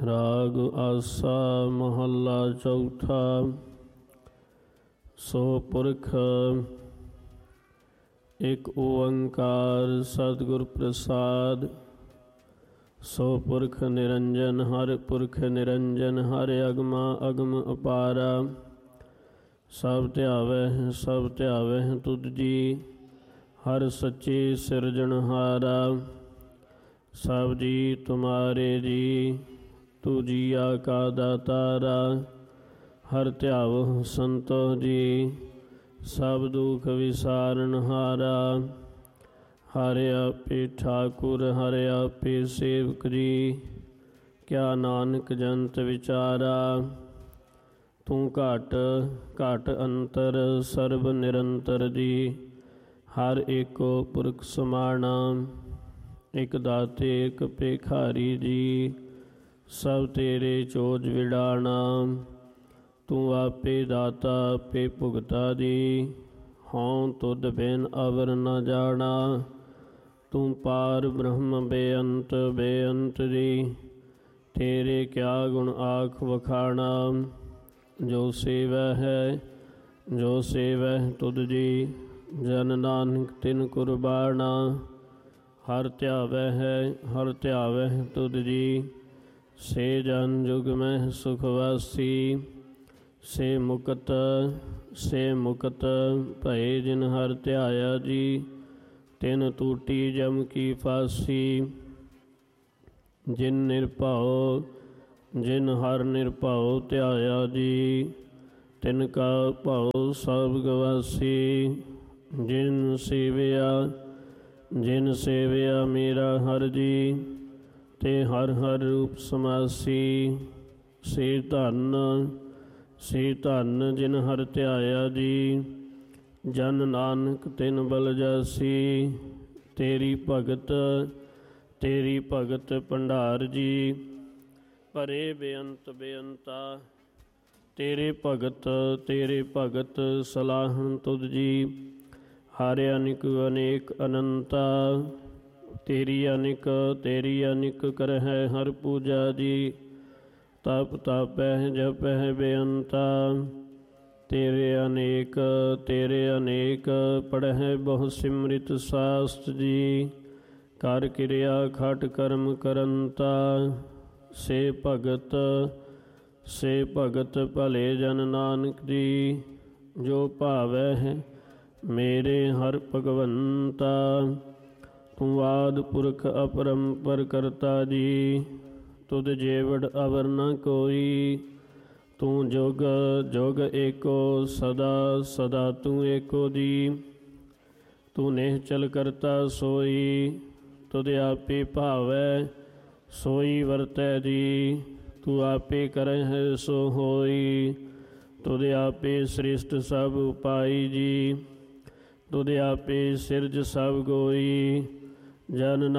ਰਾਗ ਆਸਾ ਮਹੱਲਾ ਚੌਥਾ। ਸੋ ਪੁਰਖ ਇੱਕ ਓੰਕਾਰ ਸਤਿਗੁਰ ਪ੍ਰਸਾਦ। ਸੋ ਪੁਰਖ ਨਿਰੰਜਨ ਹਰਿ ਪੁਰਖ ਨਿਰੰਜਨ ਹਰਿ ਅਗਮਾ ਅਗਮ ਅਪਾਰਾ। ਸਭ ਧਿਆਵਹਿ ਤੁਧ ਜੀ ਹਰਿ ਸੱਚੇ ਸਿਰਜਣਹਾਰਾ। ਸਭ ਜੀ ਤੁਮਾਰੇ ਜੀ ਤੂ ਜੀਆ ਕਾ ਦਾਤਾਰਾ। ਹਰਿ ਧਿਆਵਹੁ ਸੰਤੋ ਜੀ ਸਭ ਦੁਖ ਵਿਸਾਰਨਹਾਰਾ। ਹਰਿ ਆਪੇ ਠਾਕੁਰ ਹਰਿ ਆਪੇ ਸੇਵਕ ਜੀ ਕਿਆ ਨਾਨਕ ਜੰਤ ਵਿਚਾਰਾ। ਤੂੰ ਘਟ ਘਟ ਅੰਤਰ ਸਰਬ ਨਿਰੰਤਰ ਜੀ ਹਰ ਏਕੋ ਪੁਰਖ ਸਮਾਣਾ। ਇਕ ਦਾਤੇ ਇਕ ਭੇਖਾਰੀ ਜੀ ਸਭ ਤੇਰੇ ਚੋਜ ਵਿਡਾਣਾ। ਤੂੰ ਆਪੇ ਦਾਤਾ ਆਪੇ ਭੁਗਤਾ ਜੀ ਹਉ ਤੁਧ ਬਿਨ ਅਵਰ ਨ ਜਾਣਾ। ਤੂੰ ਪਾਰ ਬ੍ਰਹਮ ਬੇਅੰਤ ਬੇਅੰਤ ਜੀ ਤੇਰੇ ਕਿਆ ਗੁਣ ਆਖ ਵਖਾਣਾ। ਜੋ ਸੇਵੈ ਤੁਧ ਜੀ ਜਨ ਨਾਨਕ ਤਿਨ ਕੁਰਬਾਣਾ। ਹਰਿ ਧਿਆਵਹਿ ਤੁਧ ਜੀ ਸੇ ਜਨ ਜੁਗ ਮਹਿ ਸੁਖ ਵਾਸੀ। ਸੇ ਮੁਕਤ ਭਏ ਜਿਨ ਹਰਿ ਧਿਆਇਆ ਜੀ ਤਿਨ ਟੂਟੀ ਜਮ ਕੀ ਫਾਸੀ। ਜਿਨ ਹਰਿ ਨਿਰਭਉ ਧਿਆਇਆ ਜੀ ਤਿਨ ਕਾ ਭਉ ਸਭ ਗਵਾਸੀ। ਜਿਨ ਸੇਵਿਆ ਮੇਰਾ ਹਰਿ ਜੀ ਤੇ ਹਰਿ ਹਰਿ ਰੂਪ ਸਮਾਸੀ। ਸੇ ਧਨ ਜਿਨ ਹਰਿ ਧਿਆਇਆ ਜੀ ਜਨ ਨਾਨਕ ਤਿਨ ਬਲ ਜਾਸੀ। ਤੇਰੀ ਭਗਤ ਭੰਡਾਰ ਜੀ ਭਰੇ ਬੇਅੰਤ ਬੇਅੰਤਾ। ਤੇਰੇ ਭਗਤ ਸਲਾਹਣ ਤੁਧ ਜੀ ਹਰਿ ਅਨਿਕ ਅਨੇਕ ਅਨੰਤਾ। ਤੇਰੀ ਅਨਿਕ ਕਰਹਿ ਹਰਿ ਪੂਜਾ ਜੀ ਤਪ ਤਾਪਹਿ ਜਪਹਿ ਬੇਅੰਤਾ। ਤੇਰੇ ਅਨੇਕ ਪੜਹਿ ਬਹੁ ਸਿਮਰਿਤ ਸਾਸਤ ਜੀ ਕਰ ਕਿਰਿਆ ਖਟ ਕਰਮ ਕਰੰਤਾ। ਸੇ ਭਗਤ ਭਲੇ ਜਨ ਨਾਨਕ ਜੀ ਜੋ ਭਾਵੈ ਮੇਰੇ ਹਰਿ ਭਗਵੰਤਾ। ਤੂੰ ਆਦਿ ਪੁਰਖ ਅਪਰੰਪਰ ਕਰਤਾ ਜੀ ਤੁਧ ਜੇਵੜ ਅਵਰ ਨ ਕੋਈ। ਤੂੰ ਜੁਗ ਏਕੋ ਸਦਾ ਤੂੰ ਏਕੋ ਜੀ। ਤੂੰ ਨਿਹਚਲ ਕਰਤਾ ਸੋਈ ਤੁਧ ਆਪੇ ਭਾਵੈ ਸੋਈ ਵਰਤੈ ਜੀ। ਤੂੰ ਆਪੇ ਕਰਹਿ ਸੋ ਹੋਈ ਤੁਧ ਆਪੇ ਸ੍ਰਿਸ਼ਟ ਸਭ ਉਪਾਈ ਜੀ। ਤੁਧ ਆਪੇ ਸਿਰਜ ਸਭ ਗੋਈ ਜਨ